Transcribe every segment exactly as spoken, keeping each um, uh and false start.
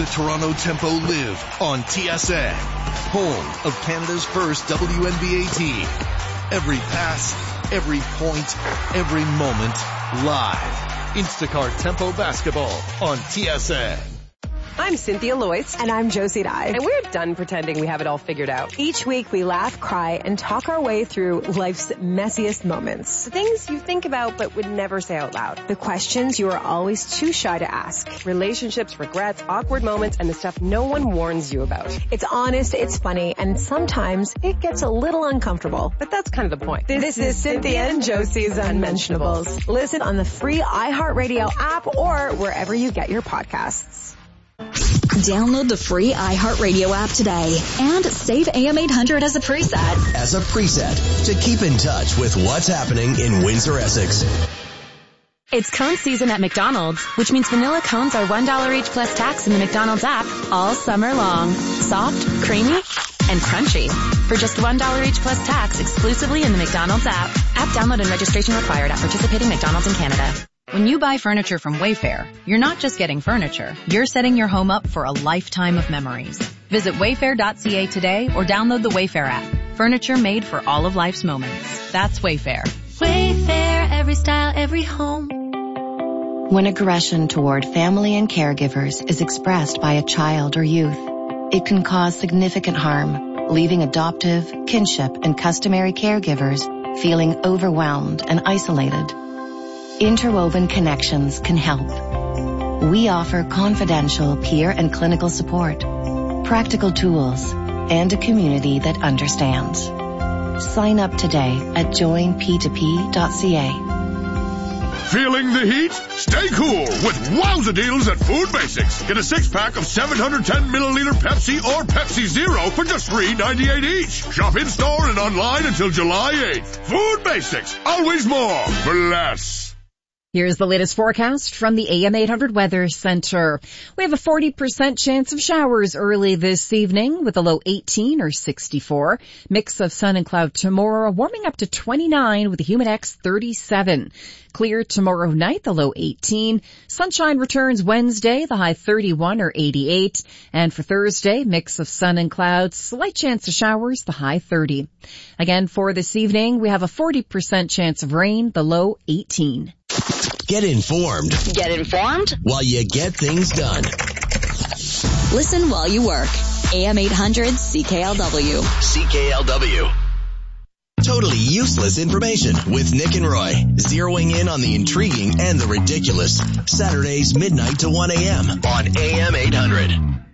the Toronto Tempo live on T S N, home of Canada's first W N B A team. Every pass, every point, every moment, live. Instacart Tempo Basketball on T S N. I'm Cynthia Loyce. And I'm Josie Dye. And we're done pretending we have it all figured out. Each week we laugh, cry, and talk our way through life's messiest moments. The things you think about but would never say out loud. The questions you are always too shy to ask. Relationships, regrets, awkward moments, and the stuff no one warns you about. It's honest, it's funny, and sometimes it gets a little uncomfortable. But that's kind of the point. This, this is Cynthia and Josie's Unmentionables. Listen on the free iHeartRadio app or wherever you get your podcasts. Download the free iHeartRadio app today and save A M eight hundred as a preset. As a preset to keep in touch with what's happening in Windsor, Essex. It's cone season at McDonald's, which means vanilla cones are one dollar each plus tax in the McDonald's app all summer long. Soft, creamy, and crunchy. For just one dollar each plus tax exclusively in the McDonald's app. App download and registration required at participating McDonald's in Canada. When you buy furniture from Wayfair, you're not just getting furniture, you're setting your home up for a lifetime of memories. Visit wayfair dot c a today or download the Wayfair app. Furniture made for all of life's moments. That's Wayfair. Wayfair, every style, every home. When aggression toward family and caregivers is expressed by a child or youth, it can cause significant harm, leaving adoptive, kinship, and customary caregivers feeling overwhelmed and isolated. Interwoven Connections can help. We offer confidential peer and clinical support, practical tools, and a community that understands. Sign up today at join p two p dot c a. Feeling the heat? Stay cool with wowza deals at Food Basics. Get a six-pack of seven hundred ten milliliter Pepsi or Pepsi Zero for just three ninety-eight each. Shop in-store and online until July eighth. Food Basics. Always more for less. Here's the latest forecast from the A M eight hundred Weather Center. We have a forty percent chance of showers early this evening with a low eighteen or sixty-four. Mix of sun and cloud tomorrow, warming up to twenty-nine with a humidex thirty-seven. Clear tomorrow night, the low eighteen. Sunshine returns Wednesday, the high thirty-one or eighty-eight. And for Thursday, mix of sun and clouds, slight chance of showers, the high thirty. Again, for this evening, we have a forty percent chance of rain, the low eighteen. Get informed. Get informed? While you get things done. Listen while you work. A M eight hundred C K L W. C K L W. Totally useless information with Nick and Roy. Zeroing in on the intriguing and the ridiculous. Saturdays midnight to one a.m. on A M eight hundred.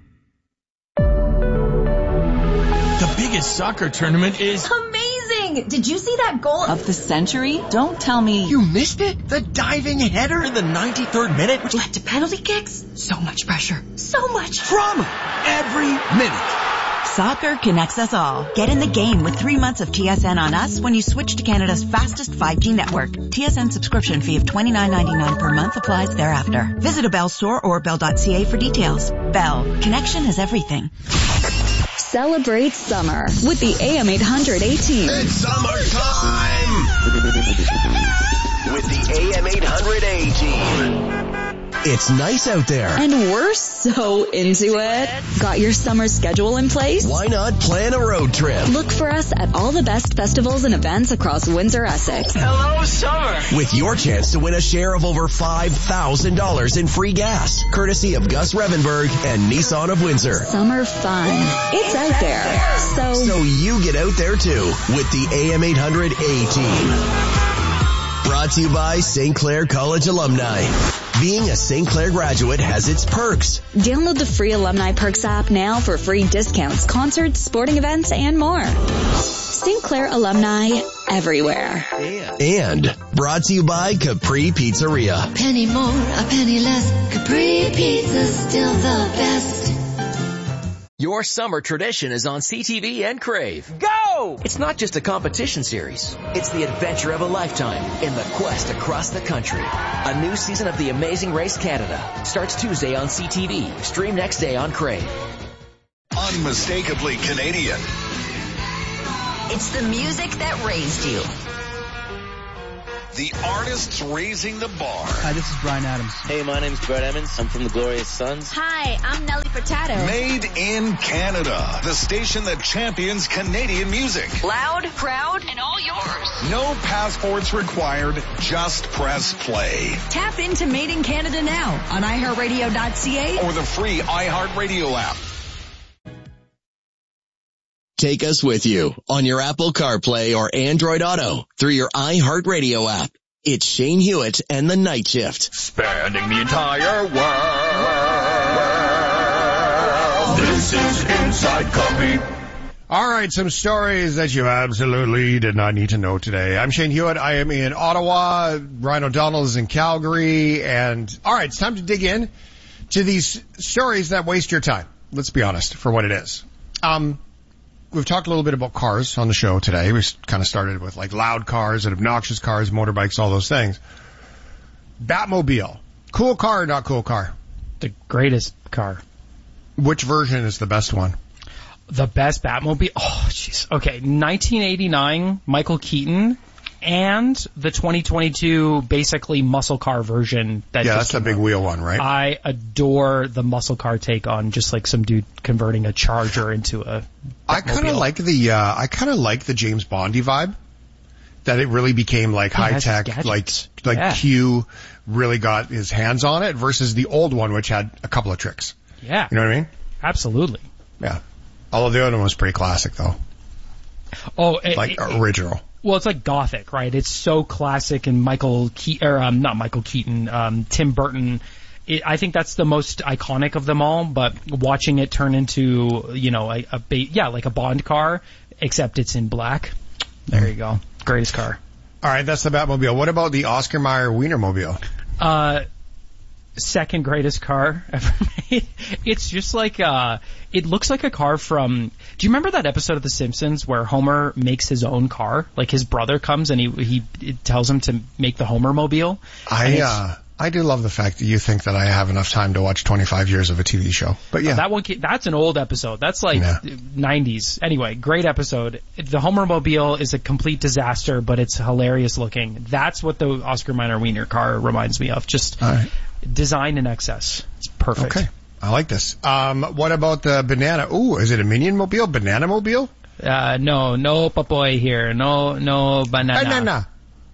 The biggest soccer tournament is amazing. Did you see that goal of the century? Don't tell me you missed it. The diving header in the ninety-third minute, which led to penalty kicks. So much pressure. So much drama. Every minute. Soccer connects us all. Get in the game with three months of T S N on us when you switch to Canada's fastest five G network. T S N subscription fee of twenty-nine ninety-nine per month applies thereafter. Visit a Bell store or bell dot c a for details. Bell. Connection is everything. Celebrate summer with the A M eight hundred A-Team. It's summertime with the A M eight hundred A-Team. It's nice out there. And we're so into it. Got your summer schedule in place? Why not plan a road trip? Look for us at all the best festivals and events across Windsor, Essex. Hello, summer. With your chance to win a share of over five thousand dollars in free gas, courtesy of Gus Revenberg and Nissan of Windsor. Summer fun. It's out there. So, so you get out there too with the A M eight hundred A-Team. Brought to you by Saint Clair College alumni. Being a Saint Clair graduate has its perks. Download the free Alumni Perks app now for free discounts, concerts, sporting events, and more. Saint Clair alumni everywhere. And brought to you by Capri Pizzeria. A penny more, a penny less. Capri Pizza's still the best. Your summer tradition is on C T V and Crave. Go! It's not just a competition series. It's the adventure of a lifetime in the quest across the country. A new season of The Amazing Race Canada starts Tuesday on C T V. Stream next day on Crave. Unmistakably Canadian. It's the music that raised you. The artists raising the bar. Hi, this is Bryan Adams. Hey, my name's Brett Emmons. I'm from the Glorious Sons. Hi, I'm Nelly Furtado. Made in Canada. The station that champions Canadian music. Loud, proud, and all yours. No passports required. Just press play. Tap into Made in Canada now on i heart radio dot c a or the free iHeartRadio app. Take us with you on your Apple CarPlay or Android Auto through your iHeartRadio app. It's Shane Hewitt and the Night Shift. Spanning the entire world. This is Inside Copy. All right, some stories that you absolutely did not need to know today. I'm Shane Hewitt. I am in Ottawa. Ryan O'Donnell is in Calgary. And all right, it's time to dig in to these stories that waste your time. Let's be honest for what it is. Um, We've talked a little bit about cars on the show today. We kind of started with like loud cars and obnoxious cars, motorbikes, all those things. Batmobile. Cool car or not cool car? The greatest car. Which version is the best one? The best Batmobile? Oh, jeez. Okay, nineteen eighty-nine, Michael Keaton, and the twenty twenty-two basically muscle car version. That yeah, just that's the big out. wheel one, right? I adore the muscle car take on just like some dude converting a Charger into a Batmobile. I kind of like the, uh, I kind of like the James Bondy vibe. That it really became like He high tech, like, like yeah. Q really got his hands on it versus the old one, which had a couple of tricks. Yeah. You know what I mean? Absolutely. Yeah. Although the other one was pretty classic though. Oh, it, like it, original. Well, it's like Gothic, right? It's so classic, and Michael Keaton, or um, not Michael Keaton, um, Tim Burton. It, I think that's the most iconic of them all. But watching it turn into, you know, a, a ba- yeah, like a Bond car, except it's in black. There mm. you go, greatest car. All right, that's the Batmobile. What about the Oscar Mayer Wienermobile? Uh, second greatest car ever made. It's just like, uh, it looks like a car from, do you remember that episode of The Simpsons where Homer makes his own car? Like his brother comes and he, he it tells him to make the Homer mobile. I, uh, I do love the fact that you think that I have enough time to watch twenty-five years of a T V show. But yeah. That one, that's an old episode. That's like yeah. nineties. Anyway, great episode. The Homer mobile is a complete disaster, but it's hilarious looking. That's what the Oscar Mayer Wiener car reminds me of. Just all right. Design in excess. It's perfect. Okay. I like this. Um, what about the banana? Ooh, is it a Minion mobile? Banana mobile? Uh, no, no papoy here. No, no banana. Banana.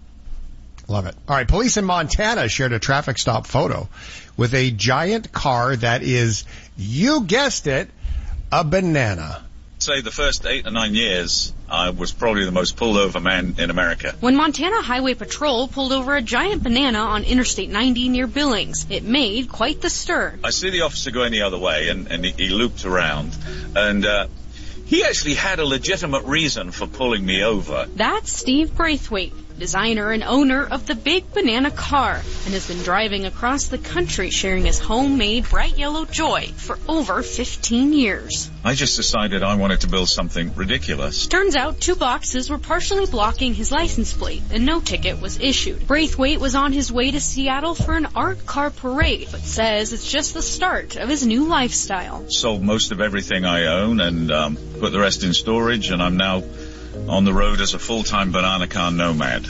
Love it. All right. Police in Montana shared a traffic stop photo with a giant car that is, you guessed it, a banana. Say the first eight or nine years, I was probably the most pulled over man in America. When Montana Highway Patrol pulled over a giant banana on Interstate ninety near Billings, it made quite the stir. I see the officer going the other way, and, and he, he looped around, and uh, he actually had a legitimate reason for pulling me over. That's Steve Braithwaite, designer and owner of the Big Banana car, and has been driving across the country sharing his homemade bright yellow joy for over fifteen years. I just decided I wanted to build something ridiculous. Turns out two boxes were partially blocking his license plate, and no ticket was issued. Braithwaite was on his way to Seattle for an art car parade, but says it's just the start of his new lifestyle. Sold most of everything I own and um, put the rest in storage, and I'm now on the road as a full-time banana car nomad.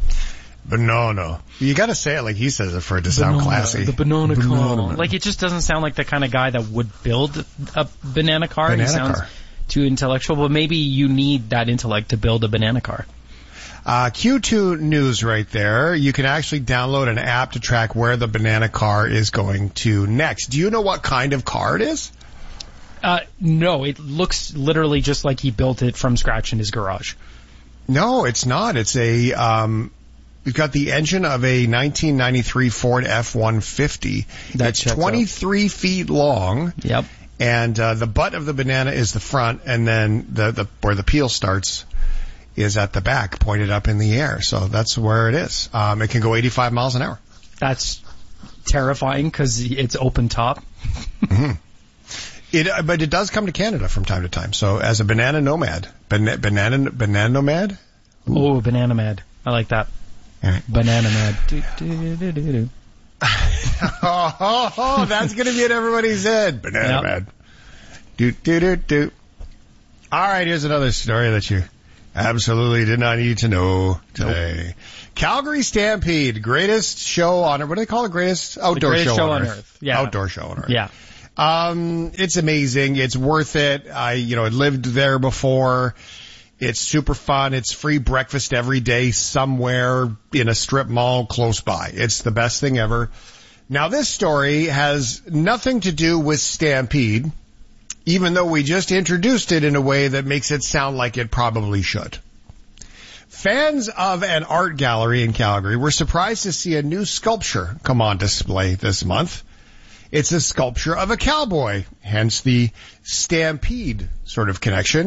Banana. You gotta say it like he says it for it to banana, sound classy. The banana, banana car. Man. Like it just doesn't sound like the kind of guy that would build a banana car. Banana he sounds car. too intellectual, but maybe you need that intellect to build a banana car. Uh, Q two News right there. You can actually download an app to track where the banana car is going to next. Do you know what kind of car it is? Uh, no, it looks literally just like he built it from scratch in his garage. No, it's not. It's a, um, we've got the engine of a nineteen ninety-three Ford F one fifty. That's twenty-three feet long. Yep. And, uh, the butt of the banana is the front, and then the, the, where the peel starts is at the back, pointed up in the air. So that's where it is. Um, it can go eighty-five miles an hour. That's terrifying because it's open top. Mm-hmm. It, uh, but it does come to Canada from time to time. So as a banana nomad, Ban- banana banana nomad. Ooh. Oh, banana mad. I like that. Right. Banana mad. Do, do, do, do, do. oh, oh, oh, that's gonna be in everybody's head. Banana yep. mad. Do do do do. All right, here's another story that you Absolutely did not need to know today. Nope. Calgary Stampede, greatest show on earth. What do they call it? Greatest outdoor greatest show, show on, on earth. earth. Yeah. Outdoor show on earth. Yeah. Um, it's amazing. It's worth it. I, you know, I lived there before. It's super fun. It's free breakfast every day somewhere in a strip mall close by. It's the best thing ever. Now, this story has nothing to do with Stampede, even though we just introduced it in a way that makes it sound like it probably should. Fans of an art gallery in Calgary were surprised to see a new sculpture come on display this month. It's a sculpture of a cowboy, hence the Stampede sort of connection.